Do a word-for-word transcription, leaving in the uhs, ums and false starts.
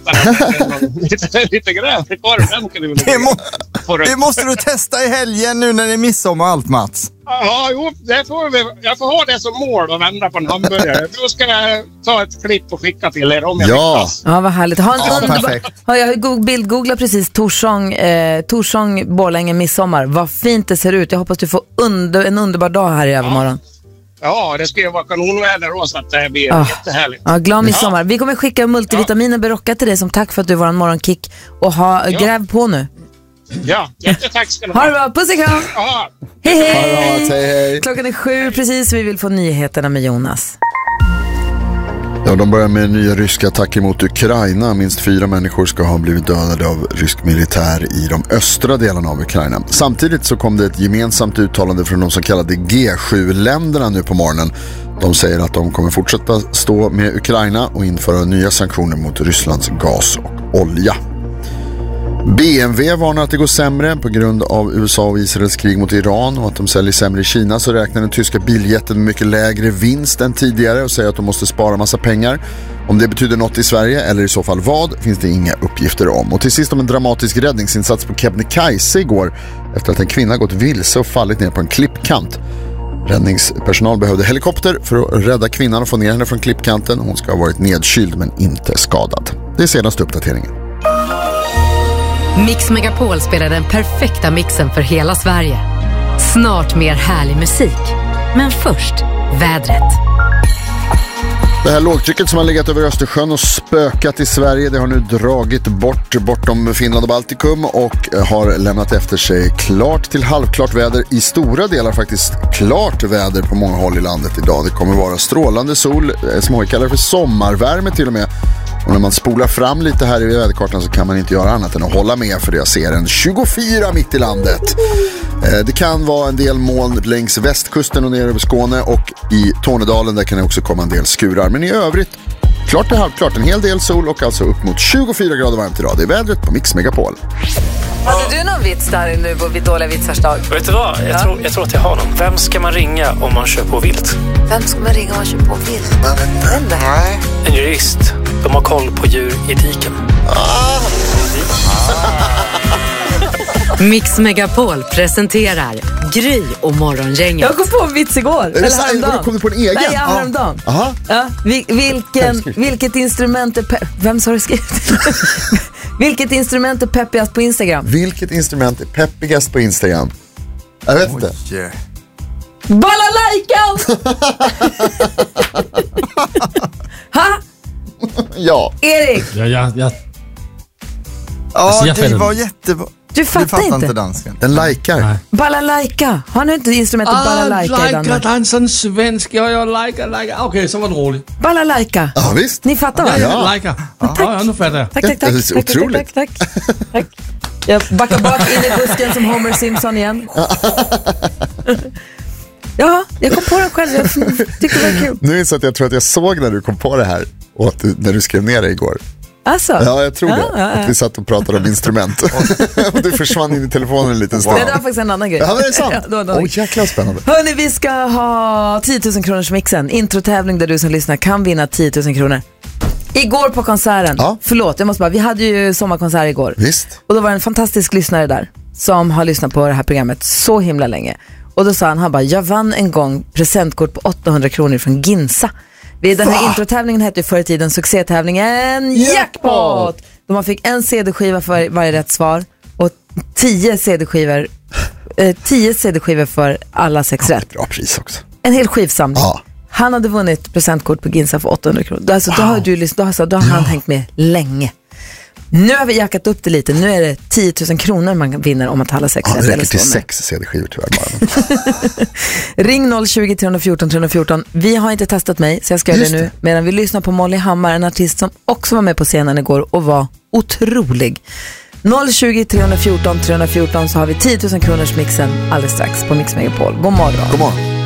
lite, lite gräs i korven. Det, må, det måste du testa i helgen nu när det är midsommar och allt, Mats. Ja, jo, det får vi, jag får ha det som mål att vända på en hamburgare. Då ska jag ta ett klipp och skicka till er om jag ja. lyckas. Ja, vad härligt. Har en ja, underbar, har jag bildgooglat precis Torsång, eh, Torsång, Borlänge, midsommar. Vad fint det ser ut. Jag hoppas du får under, en underbar dag här i övermorgon. Ja, det ska ju vara kanonväder också, så att det blir ah. jättehärligt. Ja, glad midsommar. Ja. Vi kommer skicka multivitaminer Berocka till dig som tack för att du var en morgonkick. Och ha, ja. gräv på nu. Ja, jättetack ska du ha. Ha det bra, puss och kram. Ja. Hej, hej. hej, hej. Klockan är sju precis, vi vill få nyheterna med Jonas. Ja, de börjar med nya ryska attacker mot Ukraina. Minst fyra människor ska ha blivit dödade av rysk militär i de östra delarna av Ukraina. Samtidigt så kom det ett gemensamt uttalande från de så kallade G sju-länderna nu på morgonen. De säger att de kommer fortsätta stå med Ukraina och införa nya sanktioner mot Rysslands gas och olja. B M W varnar att det går sämre på grund av U S A och Israels krig mot Iran och att de säljer sämre i Kina. Så räknar den tyska biljätten med mycket lägre vinst än tidigare och säger att de måste spara massa pengar. Om det betyder något i Sverige eller i så fall vad finns det inga uppgifter om. Och till sist om en dramatisk räddningsinsats på Kebnekaise igår efter att en kvinna gått vilse och fallit ner på en klippkant. Räddningspersonal behövde helikopter för att rädda kvinnan och få ner henne från klippkanten. Hon ska ha varit nedkyld men inte skadad. Det är senaste uppdateringen. Mix Megapol spelar den perfekta mixen för hela Sverige. Snart mer härlig musik. Men först, vädret. Det här lågtrycket som har legat över Östersjön och spökat i Sverige, det har nu dragit bort bortom Finland och Baltikum och har lämnat efter sig klart till halvklart väder i stora delar, faktiskt klart väder på många håll i landet idag. Det kommer vara strålande sol, som man kallar för sommarvärme till och med. Och när man spolar fram lite här i väderkartan så kan man inte göra annat än att hålla med, för jag ser en tjugofyra mitt i landet. Det kan vara en del moln längs västkusten och ner över Skåne, och i Tornedalen där kan det också komma en del skurar. Men i övrigt, klart och halvklart, en hel del sol och alltså upp mot tjugofyra grader varmt idag. Det är vädret på Mix Megapol. Hade du någon vits där nu på dåliga vitsars dag? Vet du vad? Jag, ja. tror, jag tror att jag har någon. Vem ska man ringa om man kör på vilt? Vem ska man ringa om man kör på vilt? Vem det? Nej. En jurist. De har koll på djur i diken. Ah. Mix Megapol presenterar Gry och Morgongänget. Jag kom på en vits igår. Eller häromdagen. Kom du på en egen? Nej, ja, häromdagen. Aha. Ja, vil, vilken, vilket instrument är... Pe- Vem sa du skrivit? Vilket instrument är peppigast på Instagram? Vilket instrument är peppigast på Instagram? Jag vet inte. Oj. Balalajkan! Ha? Ja. Erik? Ja, ja, ja. Ja, alltså, jag det var jättebra. Du fattar, du fattar inte. inte dansken. Den likar. Balalajka. Har ni inte instrumentet ah, balalajka i Danmark? Like dansen svensk. Ja, jag likar, likar. Okej, okay, så var det roligt. Balalajka. Ja, visst. Ni fattar, va? Ja, jag likar. Ja, ja, nu fattar jag. Tack, tack, tack. Det är otroligt. Tack, tack, tack, tack. Jag backar bak in i busken som Homer Simpson igen. Ja, jag kom på den själv. Jag tyckte det var kul. Nu är det så att jag tror att jag såg när du kom på det här och att du, när du skrev ner det igår. Alltså? Ja, jag tror ja, det. Ja, ja. Att vi satt och pratade om instrument. Och du försvann in i telefonen en liten stund. Det var faktiskt en annan grej. Ja, det är sant. Åh, ja, oh, jäkla spännande. Hörrni, vi ska ha tio tusen kronors mixen. Introtävling där du som lyssnar kan vinna tio tusen kronor. Igår på konserten. Ja. Förlåt, jag måste bara. Vi hade ju sommarkonsert igår. Visst. Och då var det en fantastisk lyssnare där som har lyssnat på det här programmet så himla länge. Och då sa han, han bara, jag vann en gång presentkort på åttahundra kronor från Ginsa. Vid den här Va? introtävlingen hette ju förr i tiden succétävlingen Jackpot! Då man fick en C D-skiva för varje rätt svar och tio C D-skivor eh, tio C D-skivor för alla sex ja, rätt. Bra pris också. En hel skivsamling. Ja. Han hade vunnit presentkort på Ginsa för åttahundra kronor. Alltså, wow. Då har, du, då, alltså, då har ja. han hängt med länge. Nu har vi jackat upp det lite. Nu är det tio tusen kronor man vinner om man talar sex ja, rätt. Det räcker till sex C D-skivor tyvärr bara. Ring noll tjugo, tre fjorton, tre fjorton. Vi har inte testat mig, så jag ska göra det nu. Medan vi lyssnar på Molly Hammar, en artist som också var med på scenen igår och var otrolig. noll tjugo, tre fjorton, tre fjorton så har vi tio tusen kronors mixen alldeles strax på Mix Megapol. God morgon. God morgon.